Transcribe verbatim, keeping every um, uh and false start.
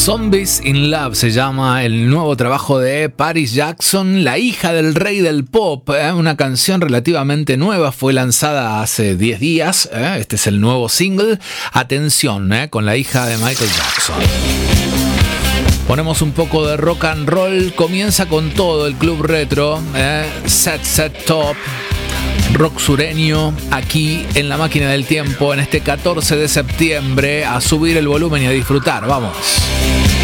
Zombies in Love se llama el nuevo trabajo de Paris Jackson, la hija del rey del pop. ¿eh? Una canción relativamente nueva, fue lanzada hace diez días. ¿eh? Este es el nuevo single. Atención, ¿eh? con la hija de Michael Jackson. Ponemos un poco de rock and roll. Comienza con todo el club retro. ¿eh? Set Set Top. Rock sureño, aquí en La Máquina del Tiempo, en este catorce de septiembre, a subir el volumen y a disfrutar, vamos.